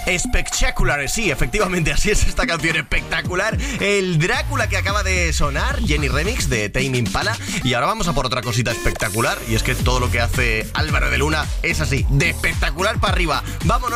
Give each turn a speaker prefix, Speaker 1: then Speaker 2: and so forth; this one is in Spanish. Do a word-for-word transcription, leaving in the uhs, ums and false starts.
Speaker 1: Spectacular, sí, efectivamente, así es esta canción espectacular. El Drácula que acaba de sonar, Jenny Remix de Tame Impala. Y ahora vamos a por otra cosita espectacular. Y es que todo lo que hace Álvaro de Luna es así, de espectacular para arriba. Vámonos.